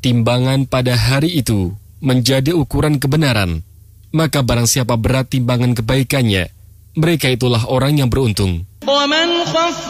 Timbangan pada hari itu menjadi ukuran kebenaran. Maka barang siapa berat timbangan kebaikannya, mereka itulah orang yang beruntung.